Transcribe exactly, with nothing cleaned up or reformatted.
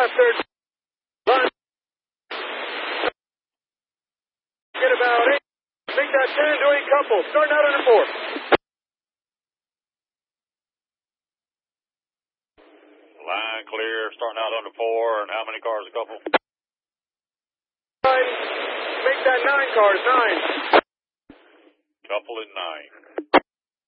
third. Line. Get about eight. Make that ten into eight couple. Starting out under four. Line clear, starting out under four, and how many cars a couple? Make that nine cars, nine. Couple in nine.